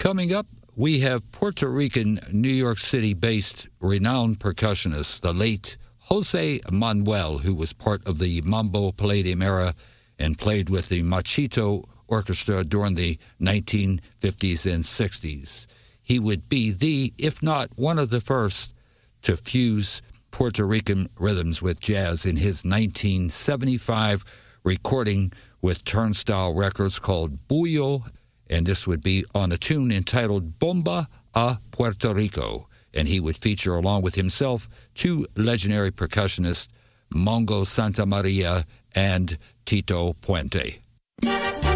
Coming up, we have Puerto Rican, New York City-based renowned percussionist, the late Jose Manuel, who was part of the Mambo Palladium era and played with the Machito Orchestra during the 1950s and 60s. He would be the, if not one of the first, to fuse Puerto Rican rhythms with jazz in his 1975 recording with Turnstile Records called Bullo, and this would be on a tune entitled Bomba a Puerto Rico, and he would feature along with himself two legendary percussionists, Mongo Santamaria and Tito Puente.